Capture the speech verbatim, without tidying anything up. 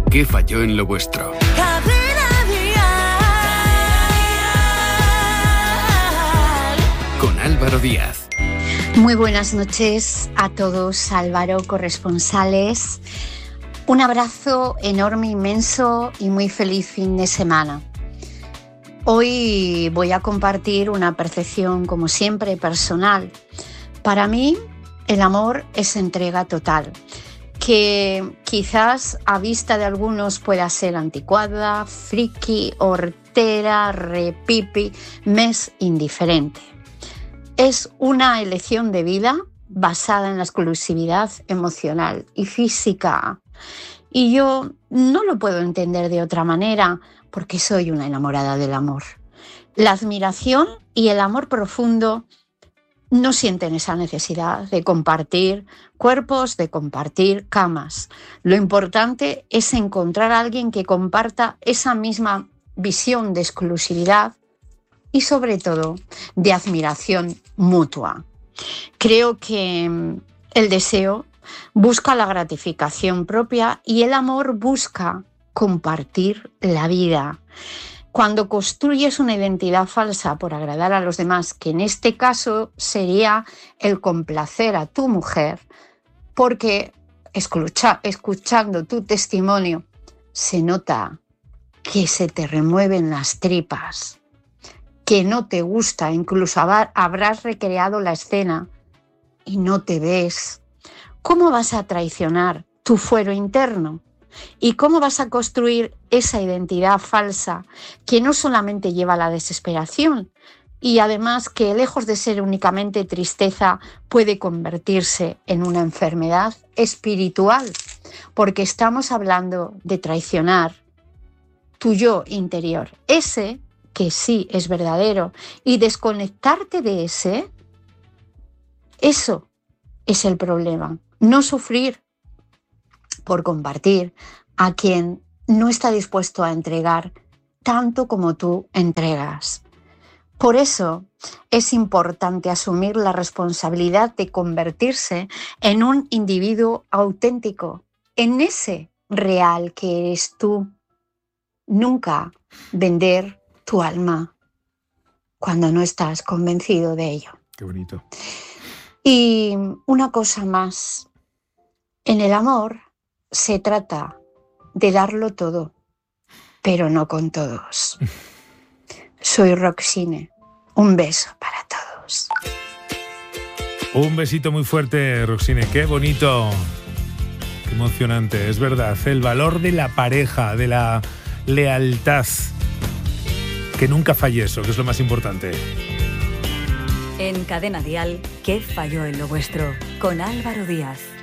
¿Qué falló en lo vuestro? Con Álvaro Díaz. Muy buenas noches a todos, Álvaro, corresponsales. Un abrazo enorme, inmenso y muy feliz fin de semana. Hoy voy a compartir una percepción, como siempre, personal. Para mí, el amor es entrega total, que quizás a vista de algunos pueda ser anticuada, friki, hortera, repipi, me es indiferente. Es una elección de vida basada en la exclusividad emocional y física. Y yo no lo puedo entender de otra manera porque soy una enamorada del amor. La admiración y el amor profundo no sienten esa necesidad de compartir cuerpos, de compartir camas. Lo importante es encontrar a alguien que comparta esa misma visión de exclusividad y sobre todo de admiración mutua. Creo que el deseo busca la gratificación propia y el amor busca compartir la vida. Cuando construyes una identidad falsa por agradar a los demás, que en este caso sería el complacer a tu mujer, porque escucha, escuchando tu testimonio se nota que se te remueven las tripas, que no te gusta, incluso habrás recreado la escena y no te ves. ¿Cómo vas a traicionar tu fuero interno? ¿Y cómo vas a construir esa identidad falsa que no solamente lleva a la desesperación y además que lejos de ser únicamente tristeza puede convertirse en una enfermedad espiritual? Porque estamos hablando de traicionar tu yo interior, ese que sí es verdadero, y desconectarte de ese, eso es el problema. No sufrir por compartir a quien no está dispuesto a entregar tanto como tú entregas. Por eso es importante asumir la responsabilidad de convertirse en un individuo auténtico, en ese real que eres tú. Nunca vender tu alma cuando no estás convencido de ello. Qué bonito. Y una cosa más, en el amor se trata de darlo todo, pero no con todos. Soy Roxine, un beso para todos. Un besito muy fuerte, Roxine, qué bonito, qué emocionante, es verdad, el valor de la pareja, de la lealtad. Que nunca falle eso, que es lo más importante. En Cadena Dial, ¿qué falló en lo vuestro? Con Álvaro Díaz.